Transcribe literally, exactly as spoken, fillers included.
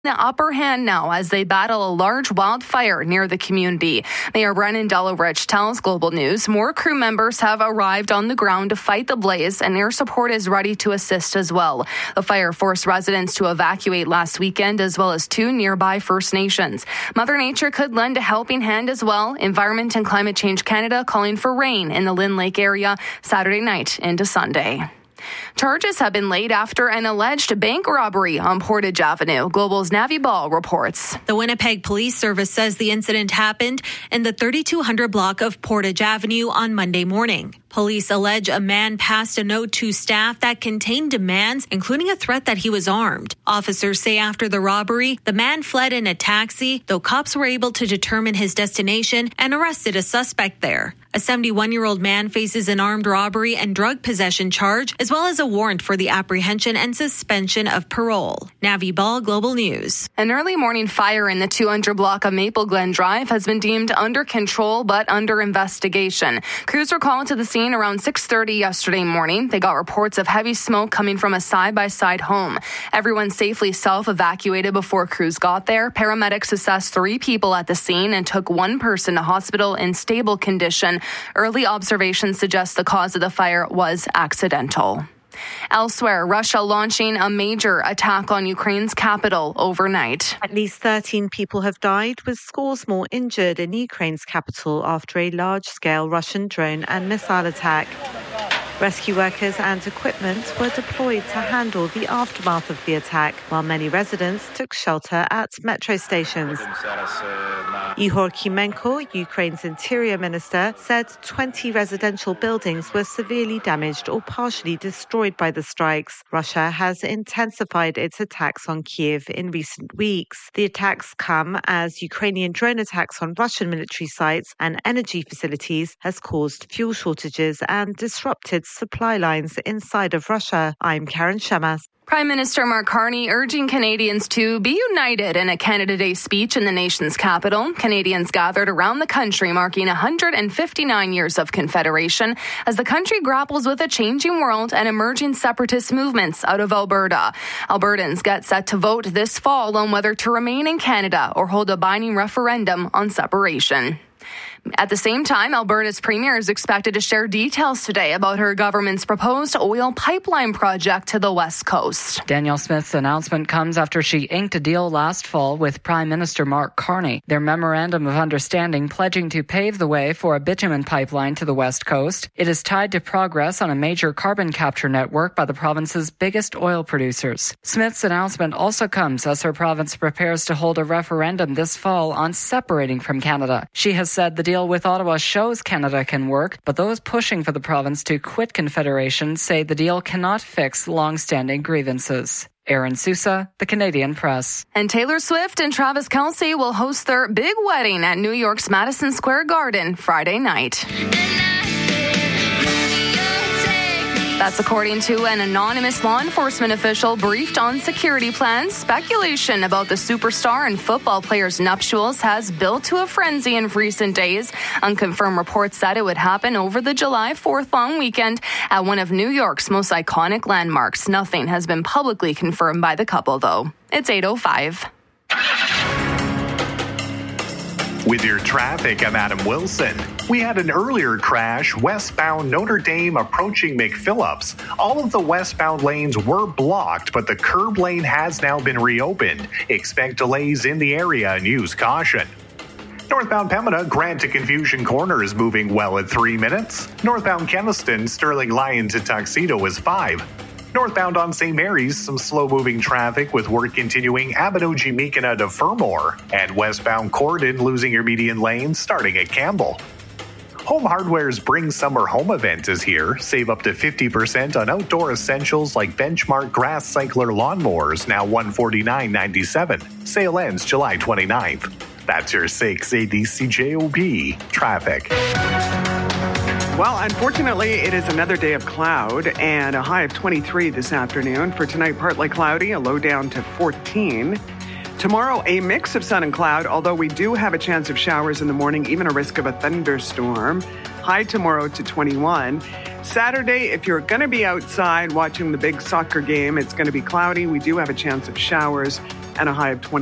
the upper hand now as they battle a large wildfire near the community. Mayor Brennan Delarich tells Global News more crew members have arrived on the ground to fight the blaze, and air support is ready to assist as well. The fire forced residents to evacuate last weekend, as well as two nearby First Nations. Mother Nature could lend a helping hand as well. Environment and Climate Change Canada calling for rain in the Lynn Lake area Saturday night into Sunday. Charges have been laid after an alleged bank robbery on Portage Avenue. Global's Navi Ball reports. The Winnipeg Police Service says the incident happened in the thirty-two hundred block of Portage Avenue on Monday morning. Police allege a man passed a note to staff that contained demands, including a threat that he was armed. Officers say after the robbery, the man fled in a taxi, though cops were able to determine his destination and arrested a suspect there. A seventy-one-year-old man faces an armed robbery and drug possession charge, as well as a warrant for the apprehension and suspension of parole. Navi Ball, Global News. An early morning fire in the two hundred block of Maple Glen Drive has been deemed under control but under investigation. Crews were called to the scene around six thirty yesterday morning. They got reports of heavy smoke coming from a side-by-side home. Everyone safely self-evacuated before crews got there. Paramedics assessed three people at the scene and took one person to hospital in stable condition. Early observations suggest the cause of the fire was accidental. Elsewhere, Russia launching a major attack on Ukraine's capital overnight. At least thirteen people have died, with scores more injured in Ukraine's capital after a large-scale Russian drone and missile attack. Rescue workers and equipment were deployed to handle the aftermath of the attack, while many residents took shelter at metro stations. Ihor Kimenko, Ukraine's interior minister, said twenty residential buildings were severely damaged or partially destroyed by the strikes. Russia has intensified its attacks on Kyiv in recent weeks. The attacks come as Ukrainian drone attacks on Russian military sites and energy facilities has caused fuel shortages and disrupted supply lines inside of Russia. I'm Karen Shemas. Prime Minister Mark Carney urging Canadians to be united in a Canada Day speech in the nation's capital. Canadians gathered around the country marking one hundred fifty-nine years of Confederation as the country grapples with a changing world and emerging separatist movements out of Alberta. Albertans get set to vote this fall on whether to remain in Canada or hold a binding referendum on separation. At the same time, Alberta's premier is expected to share details today about her government's proposed oil pipeline project to the West Coast. Danielle Smith's announcement comes after she inked a deal last fall with Prime Minister Mark Carney. Their memorandum of understanding pledging to pave the way for a bitumen pipeline to the West Coast. It is tied to progress on a major carbon capture network by the province's biggest oil producers. Smith's announcement also comes as her province prepares to hold a referendum this fall on separating from Canada. She has said the deal with Ottawa shows Canada can work, but those pushing for the province to quit Confederation say the deal cannot fix long-standing grievances. Aaron Sousa, The Canadian Press. And Taylor Swift and Travis Kelce will host their big wedding at New York's Madison Square Garden Friday night. That's according to an anonymous law enforcement official briefed on security plans. Speculation about the superstar and football player's nuptials has built to a frenzy in recent days. Unconfirmed reports said it would happen over the July fourth long weekend at one of New York's most iconic landmarks. Nothing has been publicly confirmed by the couple, though. It's eight oh five. With your traffic, I'm Adam Wilson. We had an earlier crash westbound Notre Dame approaching McPhillips. All of the westbound lanes were blocked, but the curb lane has now been reopened. Expect delays in the area and use caution. Northbound Pembina, Grant to Confusion Corner is moving well at three minutes. Northbound Keniston, Sterling Lyon to Tuxedo is five. Northbound on Saint Mary's, some slow-moving traffic with work continuing Abinogi-Meekina to Fermor. And westbound Corden losing your median lane starting at Campbell. Home Hardware's Bring Summer Home event is here. Save up to fifty percent on outdoor essentials like Benchmark Grass Cycler lawnmowers, now one hundred forty-nine dollars and ninety-seven cents. Sale ends July twenty-ninth. That's your six A D C J O B traffic. Well, unfortunately, it is another day of cloud and a high of twenty-three this afternoon. For tonight, partly cloudy, a low down to fourteen. Tomorrow, a mix of sun and cloud, although we do have a chance of showers in the morning, even a risk of a thunderstorm. High tomorrow to twenty-one. Saturday, if you're going to be outside watching the big soccer game, it's going to be cloudy. We do have a chance of showers. and a high of twenty.